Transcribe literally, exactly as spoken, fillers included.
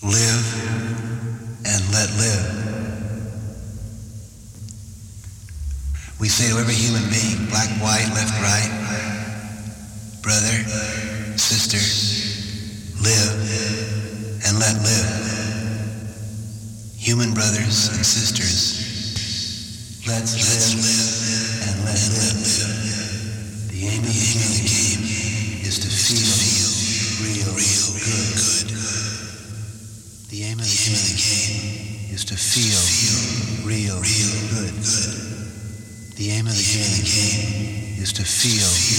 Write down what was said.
Live and let live. We say to every human being, black, white, left, right, brother, sister, live and let live. Human brothers and sisters, let's live and let live. The aim of the game is to feel real, real good. The aim of the game is to feel real, real good. The aim of the game is to feel